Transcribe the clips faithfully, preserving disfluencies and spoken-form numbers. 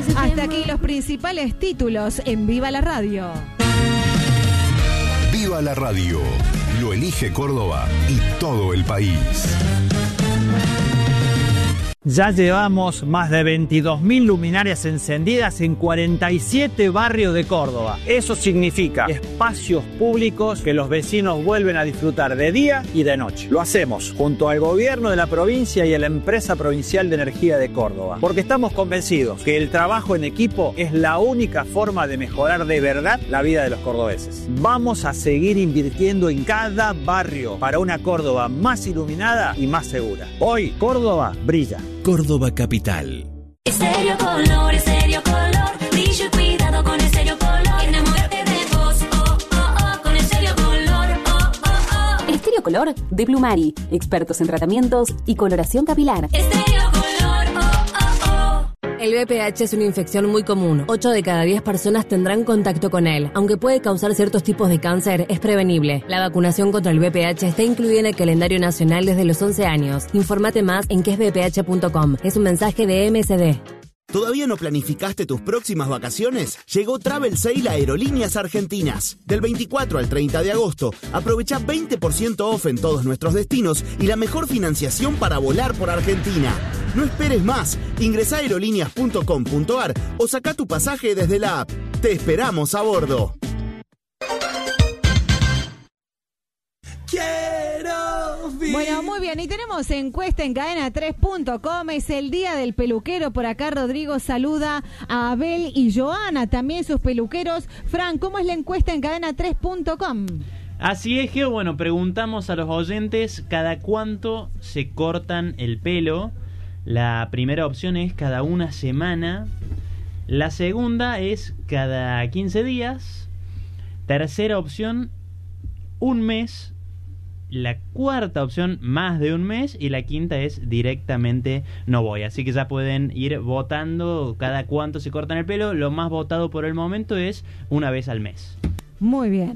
Hasta aquí los principales títulos en Viva la Radio. Viva la Radio. Lo elige Córdoba y todo el país. Ya llevamos más de veintidós mil luminarias encendidas en cuarenta y siete barrios de Córdoba. Eso significa espacios públicos que los vecinos vuelven a disfrutar de día y de noche. Lo hacemos junto al gobierno de la provincia y a la empresa provincial de energía de Córdoba, porque estamos convencidos que el trabajo en equipo es la única forma de mejorar de verdad la vida de los cordobeses. Vamos a seguir invirtiendo en cada barrio para una Córdoba más iluminada y más segura. Hoy Córdoba brilla. Córdoba Capital. Estéreo Color, Estéreo Color, brillo y cuidado con Estéreo Color. Enamórate de vos, oh, oh, oh, con Estéreo Color, oh, oh, oh. Estéreo Color de Plumari, expertos en tratamientos y coloración capilar. Estéreo Color, oh, oh, oh. El V P H es una infección muy común. ocho de cada diez personas tendrán contacto con él. Aunque puede causar ciertos tipos de cáncer, es prevenible. La vacunación contra el V P H está incluida en el calendario nacional desde los once años. Infórmate más en que es v p h punto com. Es un mensaje de M S D. ¿Todavía no planificaste tus próximas vacaciones? Llegó Travel Sale a Aerolíneas Argentinas. Del veinticuatro al treinta de agosto, aprovecha veinte por ciento off en todos nuestros destinos y la mejor financiación para volar por Argentina. No esperes más. Ingresá a aerolíneas punto com punto a r o saca tu pasaje desde la app. Te esperamos a bordo. Bueno, muy bien, y tenemos encuesta en cadena tres punto com, es el día del peluquero. Por acá Rodrigo saluda a Abel y Joana, también sus peluqueros. Fran, ¿cómo es la encuesta en cadena tres punto com? Así es, Geo, bueno, preguntamos a los oyentes cada cuánto se cortan el pelo. La primera opción es cada una semana, la segunda es cada quince días, tercera opción, un mes, la cuarta opción, más de un mes, y la quinta es directamente no voy. Así que ya pueden ir votando cada cuánto se cortan el pelo. Lo más votado por el momento es una vez al mes. Muy bien.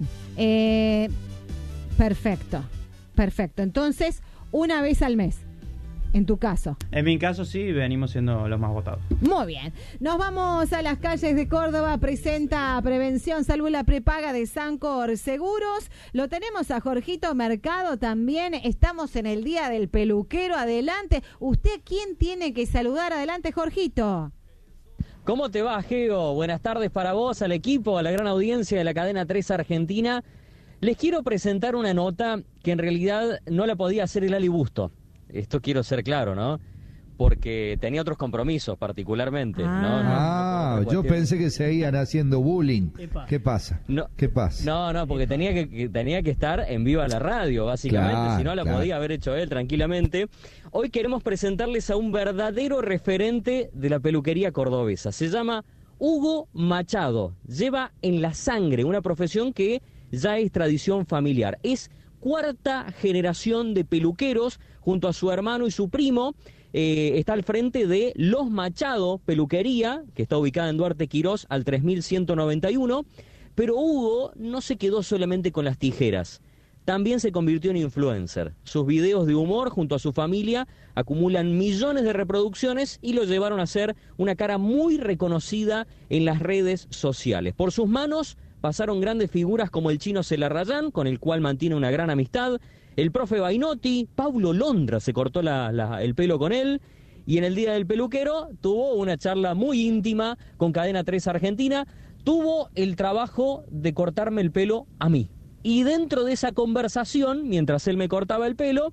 Eh, perfecto. Perfecto. Entonces, una vez al mes. En tu caso. En mi caso sí, venimos siendo los más votados. Muy bien. Nos vamos a las calles de Córdoba. Presenta Prevención Salud la prepaga de Sancor Seguros. Lo tenemos a Jorgito Mercado también. Estamos en el día del peluquero. Adelante. ¿Usted quién tiene que saludar? Adelante, Jorgito. ¿Cómo te va, Geo? Buenas tardes para vos, al equipo, a la gran audiencia de la cadena tres Argentina. Les quiero presentar una nota que en realidad no la podía hacer el Ali Busto. Esto quiero ser claro, ¿no? Porque tenía otros compromisos particularmente. Ah, ¿no? No, ah no, yo pensé que seguían haciendo bullying. ¿Qué pasa? No, ¿Qué pasa? No, no, porque tenía que, que tenía que estar en Viva la Radio, básicamente. Claro, si no, la claro. podía haber hecho él tranquilamente. Hoy queremos presentarles a un verdadero referente de la peluquería cordobesa. Se llama Hugo Machado. Lleva en la sangre una profesión que ya es tradición familiar. Es cuarta generación de peluqueros, junto a su hermano y su primo. Eh, está al frente de Los Machado Peluquería, que está ubicada en Duarte Quirós al tres mil ciento noventa y uno. Pero Hugo no se quedó solamente con las tijeras. También se convirtió en influencer. Sus videos de humor junto a su familia acumulan millones de reproducciones y lo llevaron a ser una cara muy reconocida en las redes sociales. Por sus manos pasaron grandes figuras como el chino Celarrayán, con el cual mantiene una gran amistad, el profe Bainotti, Paulo Londra se cortó la, la, el pelo con él, y en el Día del Peluquero tuvo una charla muy íntima con Cadena tres Argentina, tuvo el trabajo de cortarme el pelo a mí. Y dentro de esa conversación, mientras él me cortaba el pelo,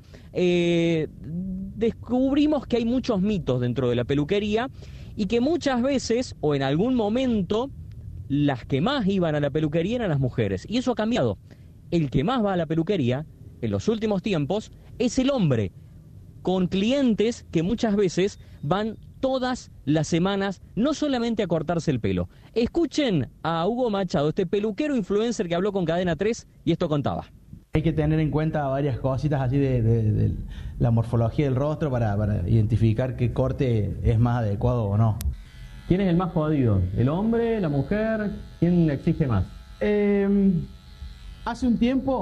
eh, descubrimos que hay muchos mitos dentro de la peluquería y que muchas veces, o en algún momento, las que más iban a la peluquería eran las mujeres. Y eso ha cambiado. El que más va a la peluquería, en los últimos tiempos, es el hombre, con clientes que muchas veces van todas las semanas, no solamente a cortarse el pelo. Escuchen a Hugo Machado, este peluquero influencer que habló con Cadena tres, y esto contaba. Hay que tener en cuenta varias cositas así de, de, de la morfología del rostro para, para identificar qué corte es más adecuado o no. ¿Quién es el más jodido? ¿El hombre? ¿La mujer? ¿Quién exige más? Eh, hace un tiempo